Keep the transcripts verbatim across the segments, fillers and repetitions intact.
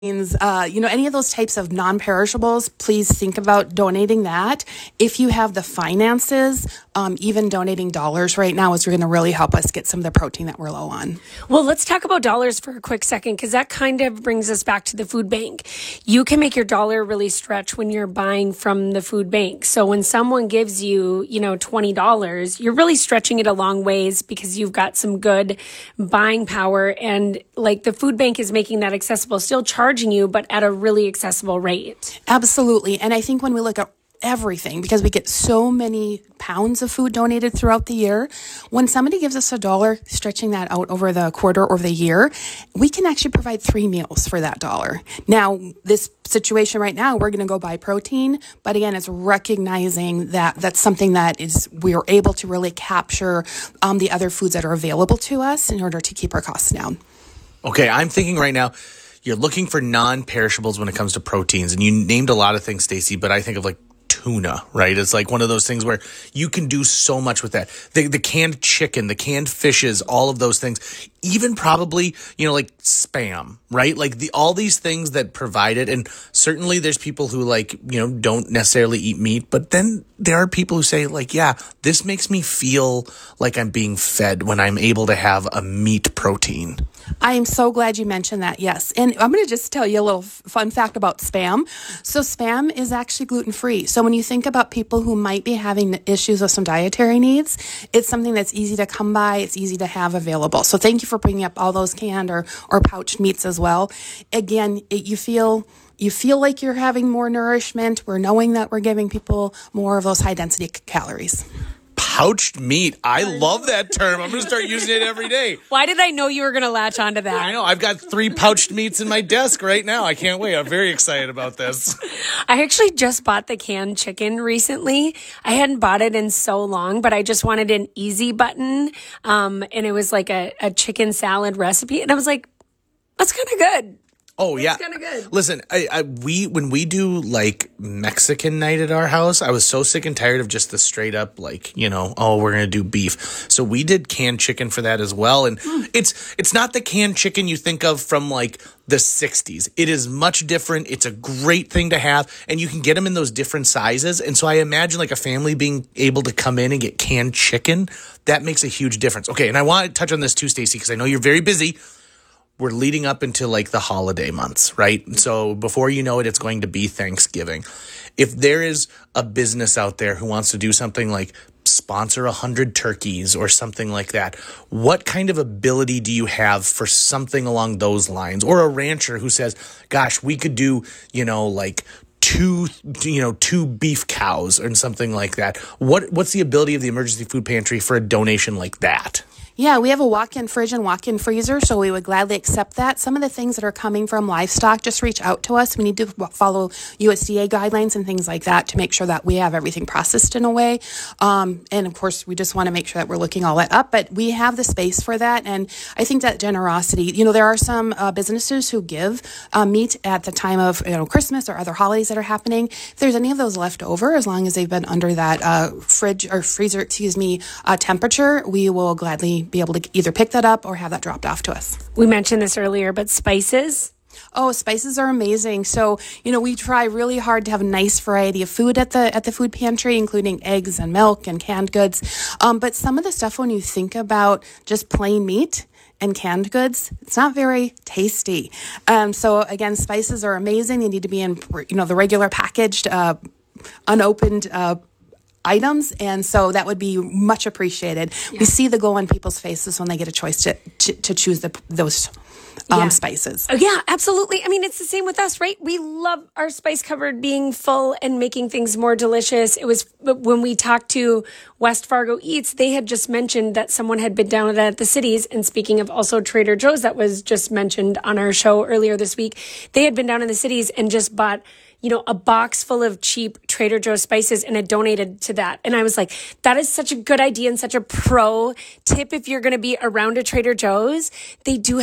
Uh, you know, any of those types of non-perishables, please think about donating that. If you have the finances, um, even donating dollars right now is going to really help us get some of the protein that we're low on. Well, let's talk about dollars for a quick second, because that kind of brings us back to the food bank. You can make your dollar really stretch when you're buying from the food bank. So when someone gives you, you know, twenty dollars, you're really stretching it a long ways because you've got some good buying power. And like the food bank is making that accessible, still charging you, but at a really accessible rate. Absolutely. And I think when we look at everything, because we get so many pounds of food donated throughout the year, when somebody gives us a dollar, stretching that out over the quarter or the year, we can actually provide three meals for that dollar. Now, this situation right now, we're going to go buy protein, but again, it's recognizing that that's something that is we are able to really capture um, the other foods that are available to us in order to keep our costs down. Okay, I'm thinking right now, you're looking for non-perishables when it comes to proteins. And you named a lot of things, Stacey, but I think of like tuna, right? It's like one of those things where you can do so much with that. The, the canned chicken, the canned fishes, all of those things, even probably, you know, like Spam, right? Like the all these things that provide it. And certainly there's people who like, you know, don't necessarily eat meat, but then there are people who say like, yeah, this makes me feel like I'm being fed when I'm able to have a meat protein. I am so glad you mentioned that, yes. And I'm going to just tell you a little fun fact about Spam. So Spam is actually gluten-free. So when you think about people who might be having issues with some dietary needs, it's something that's easy to come by, it's easy to have available. So thank you for bringing up all those canned or, or pouched meats as well. Again, it, you feel... You feel like you're having more nourishment. We're knowing that we're giving people more of those high-density c- calories. Pouched meat. I love that term. I'm going to start using it every day. Why did I know you were going to latch onto that? I know. I've got three pouched meats in my desk right now. I can't wait. I'm very excited about this. I actually just bought the canned chicken recently. I hadn't bought it in so long, but I just wanted an easy button. Um, and it was like a, a chicken salad recipe. And I was like, that's kind of good. Oh, yeah. It's kind of good. Listen, I, I, we when we do like Mexican night at our house, I was so sick and tired of just the straight up like, you know, oh, we're going to do beef. So we did canned chicken for that as well. And mm. it's it's not the canned chicken you think of from like the sixties. It is much different. It's a great thing to have. And you can get them in those different sizes. And so I imagine like a family being able to come in and get canned chicken. That makes a huge difference. Okay. And I want to touch on this too, Stacey, because I know you're very busy. We're leading up into like the holiday months, right? So before you know it, it's going to be Thanksgiving. If there is a business out there who wants to do something like sponsor a hundred turkeys or something like that, what kind of ability do you have for something along those lines? Or a rancher who says, gosh, we could do, you know, like two, you know, two beef cows or something like that. What What's the ability of the emergency food pantry for a donation like that? Yeah, we have a walk-in fridge and walk-in freezer, so we would gladly accept that. Some of the things that are coming from livestock, just reach out to us. We need to follow U S D A guidelines and things like that to make sure that we have everything processed in a way. Um, and of course, we just want to make sure that we're looking all that up, but we have the space for that. And I think that generosity, you know, there are some uh, businesses who give uh, meat at the time of, you know, Christmas or other holidays that are happening. If there's any of those left over, as long as they've been under that uh, fridge or freezer, excuse me, uh, temperature, we will gladly be able to either pick that up or have that dropped off to us. We mentioned this earlier, but spices? Oh, spices are amazing. So, you know, we try really hard to have a nice variety of food at the at the food pantry, including eggs and milk and canned goods. Um, but some of the stuff, when you think about just plain meat and canned goods, it's not very tasty. Um, so again, spices are amazing. They need to be in, you know, the regular packaged, uh, unopened uh items, and so that would be much appreciated. Yeah. We see the glow on people's faces when they get a choice to to, to choose the, those um, yeah. spices. Oh, yeah, absolutely. I mean, it's the same with us, right? We love our spice cupboard being full and making things more delicious. It was when we talked to West Fargo Eats, they had just mentioned that someone had been down at the cities. And speaking of also Trader Joe's, that was just mentioned on our show earlier this week, they had been down in the cities and just bought, you know, a box full of cheap Trader Joe's spices and had donated to that. And I was like, that is such a good idea and such a pro tip if you're going to be around a Trader Joe's. They do have like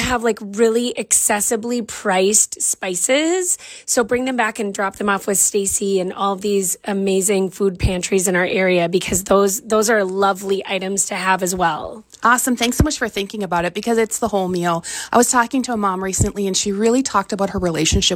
really accessibly priced spices. So bring them back and drop them off with Stacy and all these amazing food pantries in our area, because those those are lovely items to have as well. Awesome. Thanks so much for thinking about it, because it's the whole meal. I was talking to a mom recently and she really talked about her relationship